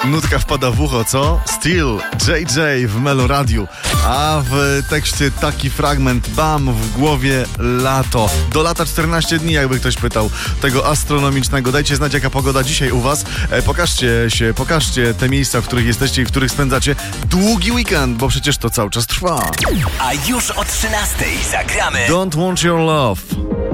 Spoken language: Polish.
Nutka wpada w ucho, co? Still, JJ w Melo Radiu. A w tekście taki fragment, bam, w głowie lato. Do lata 14 dni, jakby ktoś pytał, tego astronomicznego. Dajcie znać, jaka pogoda dzisiaj u was. Pokażcie te miejsca, w których jesteście i w których spędzacie długi weekend, bo przecież to cały czas trwa. A już o 13:00 zagramy Don't Want Your Love.